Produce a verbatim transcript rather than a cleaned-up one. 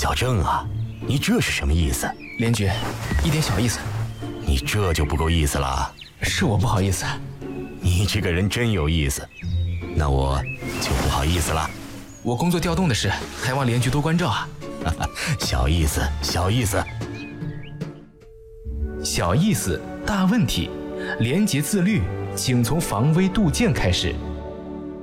小郑啊，你这是什么意思？ 连局，一点小意思。 你这就不够意思了。 是我不好意思。 你这个人真有意思，那我就不好意思了。 我工作调动的事，还望连局多关照啊。 小意思，小意思。 小意思，大问题。廉洁自律，请从防微杜渐开始。